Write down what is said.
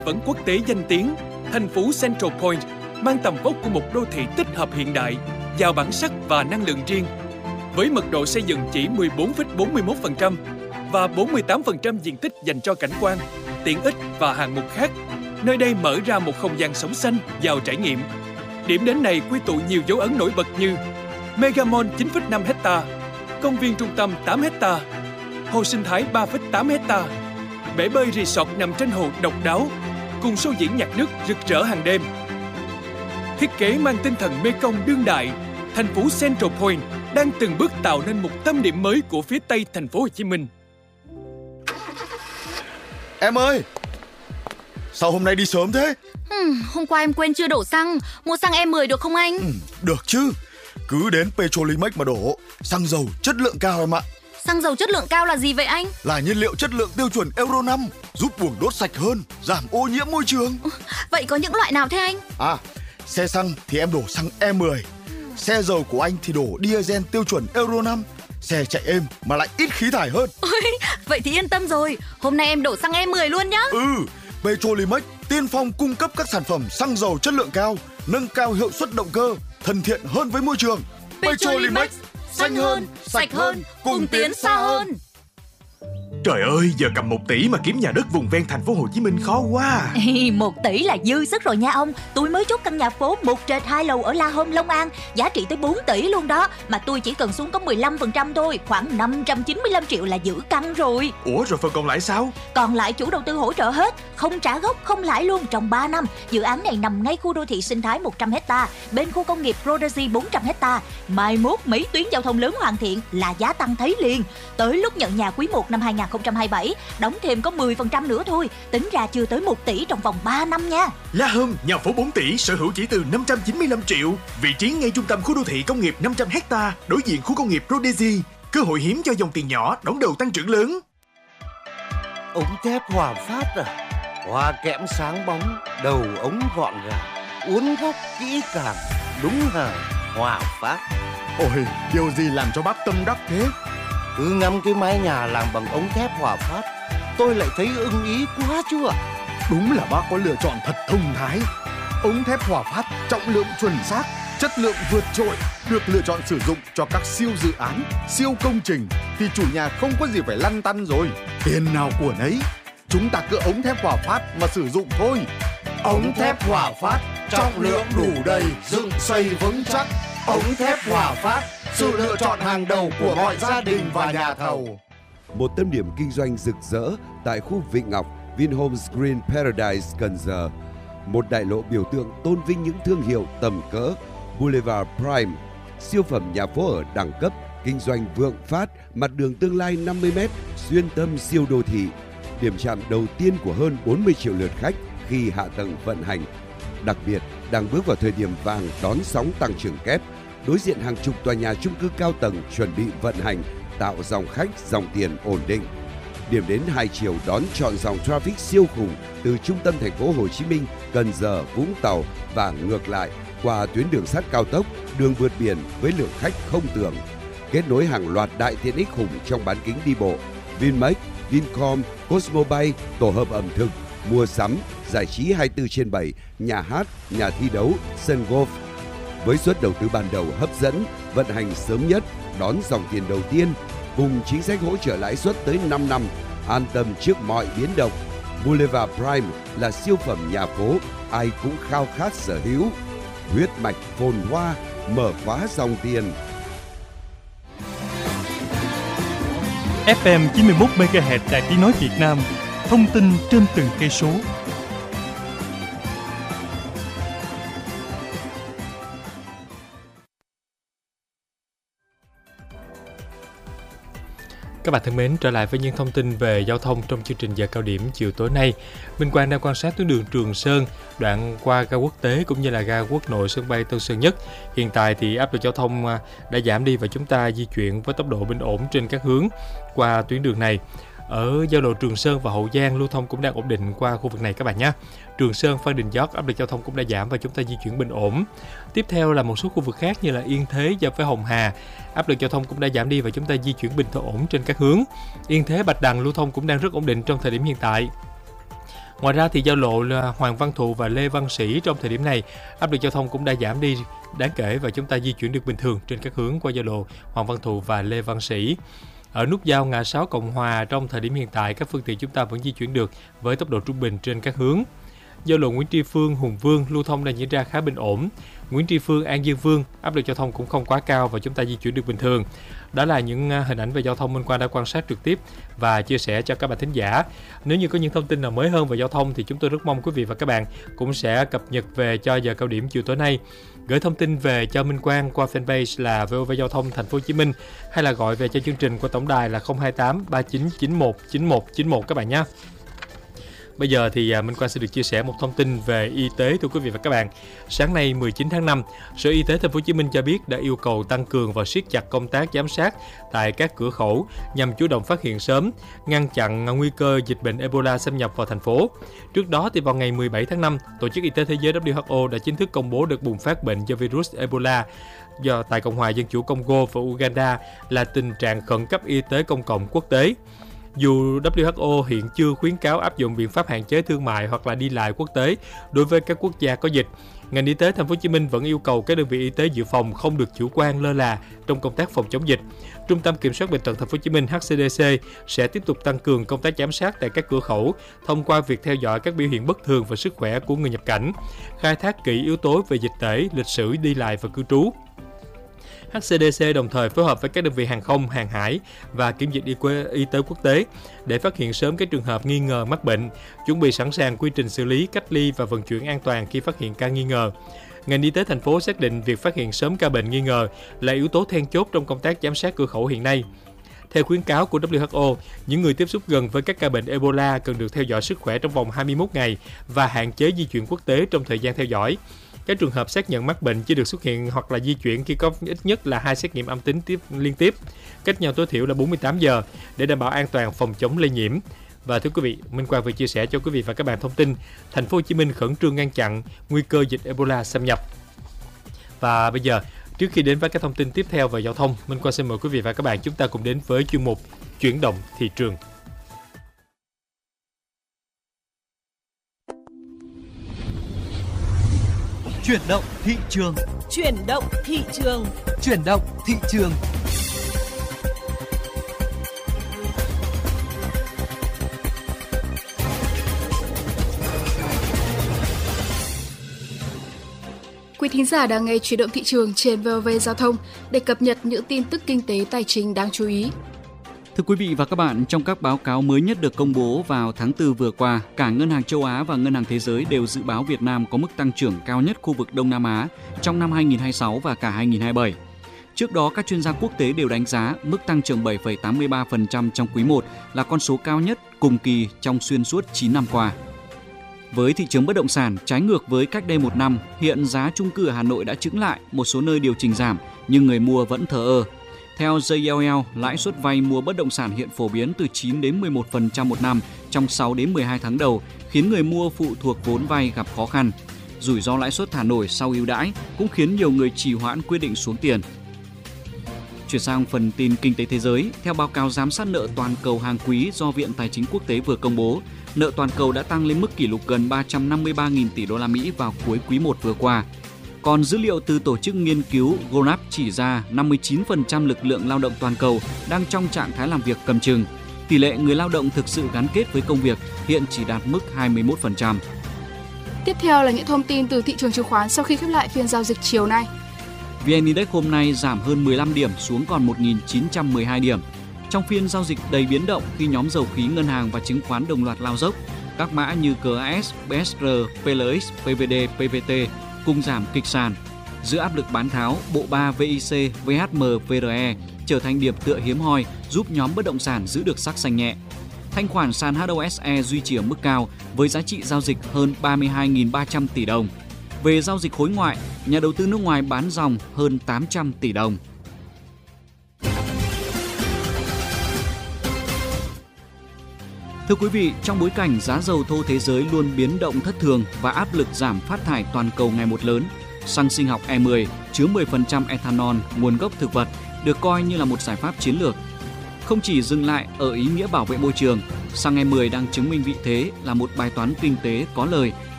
vẫn quốc tế danh tiếng, thành phố Central Point mang tầm vóc của một đô thị tích hợp hiện đại, giàu bản sắc và năng lượng riêng. Với mật độ xây dựng chỉ 14,41% và 48% diện tích dành cho cảnh quan, tiện ích và hạng mục khác, nơi đây mở ra một không gian sống xanh, giàu trải nghiệm. Điểm đến này quy tụ nhiều dấu ấn nổi bật như Mega Mall 9,5 ha, công viên trung tâm 8 ha, hồ sinh thái 3,8 ha, bể bơi resort nằm trên hồ độc đáo, cùng show diễn nhạc nước rực rỡ hàng đêm. Thiết kế mang tinh thần Mekong đương đại, thành phố Central Point đang từng bước tạo nên một tâm điểm mới của phía Tây thành phố Hồ Chí Minh. Em ơi, sao hôm nay đi sớm thế? Hôm qua em quên chưa đổ xăng, mua xăng E10 được không anh? Được chứ, cứ đến Petrolimex mà đổ, xăng dầu chất lượng cao em ạ. Xăng dầu chất lượng cao là gì vậy anh? Là nhiên liệu chất lượng tiêu chuẩn Euro 5, giúp buồng đốt sạch hơn, giảm ô nhiễm môi trường. Vậy có những loại nào thế anh? Xe xăng thì em đổ xăng E10, xe dầu của anh thì đổ diesel tiêu chuẩn Euro 5. Xe chạy êm mà lại ít khí thải hơn. Ôi, vậy thì yên tâm rồi, hôm nay em đổ xăng E10 luôn nhá. Petrolimex tiên phong cung cấp các sản phẩm xăng dầu chất lượng cao, nâng cao hiệu suất động cơ, thân thiện hơn với môi trường. Petrolimex, xanh hơn, sạch hơn, cùng tiến xa hơn. Trời ơi, giờ cầm 1 tỷ mà kiếm nhà đất vùng ven thành phố Hồ Chí Minh khó quá. 1 tỷ là dư sức rồi nha ông. Tôi mới chốt căn nhà phố 1 trệt 2 lầu ở La Hôm, Long An, giá trị tới 4 tỷ luôn đó. Mà tôi chỉ cần xuống có 15% thôi, khoảng 595 triệu là giữ căn rồi. Ủa rồi phần còn lại sao? Còn lại chủ đầu tư hỗ trợ hết, không trả gốc, không lãi luôn trong 3 năm. Dự án này nằm ngay khu đô thị sinh thái 100 ha, bên khu công nghiệp Rodezy 400 ha. Mai mốt mấy tuyến giao thông lớn hoàn thiện là giá tăng thấy liền. Tới lúc nhận nhà quý 1 năm 2027, đóng thêm có 10% nữa thôi, tính ra chưa tới 1 tỷ trong vòng 3 năm nha. La Hôm, nhà phố 4 tỷ, sở hữu chỉ từ 595 triệu, vị trí ngay trung tâm khu đô thị công nghiệp 500 ha, đối diện khu công nghiệp Rodezy. Cơ hội hiếm cho dòng tiền nhỏ, đón đầu tăng trưởng lớn. Ống thép Hòa Phát hoa kẽm sáng bóng, đầu ống gọn gàng, uốn góc kỹ càng, đúng hàng Hòa Phát. Ôi, điều gì làm cho bác tâm đắc thế? Cứ ngắm cái mái nhà làm bằng ống thép Hòa Phát, tôi lại thấy ưng ý quá chứ ạ. Đúng là bác có lựa chọn thật thông thái. Ống thép Hòa Phát trọng lượng chuẩn xác, chất lượng vượt trội, được lựa chọn sử dụng cho các siêu dự án, siêu công trình thì chủ nhà không có gì phải lăn tăn rồi. Tiền nào của nấy, chúng ta cứ ống thép Hòa Phát mà sử dụng thôi. Ống thép Hòa Phát, trọng lượng đủ đầy, dựng xây vững chắc. Ống thép Hòa Phát, sự lựa chọn hàng đầu của mọi gia đình và nhà thầu. Một tâm điểm kinh doanh rực rỡ tại khu Vịnh Ngọc, Vinhomes Green Paradise, Cần Giờ. Một đại lộ biểu tượng tôn vinh những thương hiệu tầm cỡ. Boulevard Prime, siêu phẩm nhà phố ở đẳng cấp, kinh doanh vượng phát, mặt đường tương lai 50m, xuyên tâm siêu đô thị. Điểm chạm đầu tiên của hơn 40 triệu lượt khách khi hạ tầng vận hành. Đặc biệt, đang bước vào thời điểm vàng đón sóng tăng trưởng kép, đối diện hàng chục tòa nhà chung cư cao tầng chuẩn bị vận hành, tạo dòng khách, dòng tiền ổn định. Điểm đến 2 chiều đón trọn dòng traffic siêu khủng từ trung tâm thành phố Hồ Chí Minh, Cần Giờ, Vũng Tàu và ngược lại qua tuyến đường sắt cao tốc, đường vượt biển với lượng khách không tưởng. Kết nối hàng loạt đại tiện ích khủng trong bán kính đi bộ, Vinmec, Vincom, Cosmobay, tổ hợp ẩm thực, mua sắm, giải trí 24/7, nhà hát, nhà thi đấu, sân golf. Với suất đầu tư ban đầu hấp dẫn, vận hành sớm nhất, đón dòng tiền đầu tiên, cùng chính sách hỗ trợ lãi suất tới 5 năm, an tâm trước mọi biến động. Boulevard Prime là siêu phẩm nhà phố, ai cũng khao khát sở hữu. Huyết mạch phồn hoa, mở khóa dòng tiền. FM 91 MHz Đài Tiếng nói Việt Nam, thông tin trên từng cây số. Các bạn thân mến, trở lại với những thông tin về giao thông trong chương trình giờ cao điểm chiều tối nay. Minh Quang đang quan sát tuyến đường Trường Sơn, đoạn qua ga quốc tế cũng như là ga quốc nội sân bay Tân Sơn Nhất. Hiện tại thì áp lực giao thông đã giảm đi và chúng ta di chuyển với tốc độ bình ổn trên các hướng qua tuyến đường này. Ở giao lộ Trường Sơn và Hậu Giang, lưu thông cũng đang ổn định qua khu vực này các bạn nhé. Trường Sơn, Phan Đình Giót, áp lực giao thông cũng đã giảm và chúng ta di chuyển bình ổn. Tiếp theo là một số khu vực khác như là Yên Thế, giao với Hồng Hà, áp lực giao thông cũng đã giảm đi và chúng ta di chuyển bình thường ổn trên các hướng. Yên Thế, Bạch Đằng, lưu thông cũng đang rất ổn định trong thời điểm hiện tại. Ngoài ra thì giao lộ Hoàng Văn Thụ và Lê Văn Sĩ trong thời điểm này, áp lực giao thông cũng đã giảm đi đáng kể và chúng ta di chuyển được bình thường trên các hướng qua giao lộ Hoàng Văn Thụ và Lê Văn Sĩ. Ở nút giao ngã 6 Cộng Hòa, trong thời điểm hiện tại, các phương tiện chúng ta vẫn di chuyển được với tốc độ trung bình trên các hướng. Giao lộ Nguyễn Tri Phương, Hùng Vương lưu thông đang diễn ra khá bình ổn. Nguyễn Tri Phương, An Dương Vương, áp lực giao thông cũng không quá cao và chúng ta di chuyển được bình thường. Đó là những hình ảnh về giao thông Minh Quang đã quan sát trực tiếp và chia sẻ cho các bạn thính giả. Nếu như có những thông tin nào mới hơn về giao thông thì chúng tôi rất mong quý vị và các bạn cũng sẽ cập nhật về cho giờ cao điểm chiều tối nay. Gửi thông tin về cho Minh Quang qua fanpage là VOV Giao thông Thành phố Hồ Chí Minh hay là gọi về cho chương trình qua tổng đài là 028 3991 9191 các bạn nhé. Bây giờ thì Minh Quang sẽ được chia sẻ một thông tin về y tế thưa quý vị và các bạn. Sáng nay 19 tháng 5, Sở Y tế Thành phố Hồ Chí Minh cho biết đã yêu cầu tăng cường và siết chặt công tác giám sát tại các cửa khẩu nhằm chủ động phát hiện sớm, ngăn chặn nguy cơ dịch bệnh Ebola xâm nhập vào thành phố. Trước đó thì vào ngày 17 tháng 5, Tổ chức Y tế Thế giới WHO đã chính thức công bố đợt bùng phát bệnh do virus Ebola tại Cộng hòa Dân chủ Congo và Uganda là tình trạng khẩn cấp y tế công cộng quốc tế. Dù WHO hiện chưa khuyến cáo áp dụng biện pháp hạn chế thương mại hoặc là đi lại quốc tế đối với các quốc gia có dịch, ngành y tế Thành phố Hồ Chí Minh vẫn yêu cầu các đơn vị y tế dự phòng không được chủ quan lơ là trong công tác phòng chống dịch. Trung tâm Kiểm soát Bệnh tật Thành phố Hồ Chí Minh HCDC sẽ tiếp tục tăng cường công tác giám sát tại các cửa khẩu thông qua việc theo dõi các biểu hiện bất thường về sức khỏe của người nhập cảnh, khai thác kỹ yếu tố về dịch tễ, lịch sử đi lại và cư trú. HCDC đồng thời phối hợp với các đơn vị hàng không, hàng hải và kiểm dịch y tế quốc tế để phát hiện sớm các trường hợp nghi ngờ mắc bệnh, chuẩn bị sẵn sàng quy trình xử lý, cách ly và vận chuyển an toàn khi phát hiện ca nghi ngờ. Ngành y tế thành phố xác định việc phát hiện sớm ca bệnh nghi ngờ là yếu tố then chốt trong công tác giám sát cửa khẩu hiện nay. Theo khuyến cáo của WHO, những người tiếp xúc gần với các ca bệnh Ebola cần được theo dõi sức khỏe trong vòng 21 ngày và hạn chế di chuyển quốc tế trong thời gian theo dõi. Các trường hợp xác nhận mắc bệnh chỉ được xuất hiện hoặc là di chuyển khi có ít nhất là 2 xét nghiệm âm tính liên tiếp, cách nhau tối thiểu là 48 giờ để đảm bảo an toàn phòng chống lây nhiễm. Và thưa quý vị, Minh Quang vừa chia sẻ cho quý vị và các bạn thông tin Thành phố Hồ Chí Minh khẩn trương ngăn chặn nguy cơ dịch Ebola xâm nhập. Và bây giờ, trước khi đến với các thông tin tiếp theo về giao thông, Minh Quang xin mời quý vị và các bạn chúng ta cùng đến với chuyên mục Chuyển động thị trường. Chuyển động thị trường. Chuyển động thị trường. Chuyển động thị trường. Quý thính giả đang nghe Chuyển động thị trường trên VOV Giao thông để cập nhật những tin tức kinh tế tài chính đáng chú ý. Thưa quý vị và các bạn, trong các báo cáo mới nhất được công bố vào tháng 4 vừa qua, cả Ngân hàng Châu Á và Ngân hàng Thế giới đều dự báo Việt Nam có mức tăng trưởng cao nhất khu vực Đông Nam Á trong năm 2026 và cả 2027. Trước đó, các chuyên gia quốc tế đều đánh giá mức tăng trưởng 7,83% trong quý 1 là con số cao nhất cùng kỳ trong xuyên suốt 9 năm qua. Với thị trường bất động sản, trái ngược với cách đây một năm, hiện giá chung cư ở Hà Nội đã chững lại, một số nơi điều chỉnh giảm nhưng người mua vẫn thờ ơ. Theo JLL, lãi suất vay mua bất động sản hiện phổ biến từ 9 đến 11% một năm trong 6 đến 12 tháng đầu, khiến người mua phụ thuộc vốn vay gặp khó khăn. Rủi ro lãi suất thả nổi sau ưu đãi cũng khiến nhiều người trì hoãn quyết định xuống tiền. Chuyển sang phần tin kinh tế thế giới, theo báo cáo giám sát nợ toàn cầu hàng quý do Viện Tài chính Quốc tế vừa công bố, nợ toàn cầu đã tăng lên mức kỷ lục gần 353.000 tỷ đô la Mỹ vào cuối quý 1 vừa qua. Còn dữ liệu từ tổ chức nghiên cứu Gallup chỉ ra 59% lực lượng lao động toàn cầu đang trong trạng thái làm việc cầm chừng. Tỷ lệ người lao động thực sự gắn kết với công việc hiện chỉ đạt mức 21%. Tiếp theo là những thông tin từ thị trường chứng khoán sau khi khép lại phiên giao dịch chiều nay. VN Index hôm nay giảm hơn 15 điểm xuống còn 1.912 điểm. Trong phiên giao dịch đầy biến động khi nhóm dầu khí, ngân hàng và chứng khoán đồng loạt lao dốc, các mã như GAS, BSR, PLX, PVD, PVT cùng giảm kịch sàn. Giữa áp lực bán tháo, bộ ba VIC, VHM, VRE trở thành điểm tựa hiếm hoi giúp nhóm bất động sản giữ được sắc xanh nhẹ. Thanh khoản sàn HOSE duy trì ở mức cao với giá trị giao dịch hơn 32.300 tỷ đồng. Về giao dịch khối ngoại, nhà đầu tư nước ngoài bán dòng hơn 800 tỷ đồng. Thưa quý vị, trong bối cảnh giá dầu thô thế giới luôn biến động thất thường và áp lực giảm phát thải toàn cầu ngày một lớn, xăng sinh học E10 chứa 10% ethanol nguồn gốc thực vật được coi như là một giải pháp chiến lược. Không chỉ dừng lại ở ý nghĩa bảo vệ môi trường, Xăng E10 đang chứng minh vị thế là một bài toán kinh tế có lời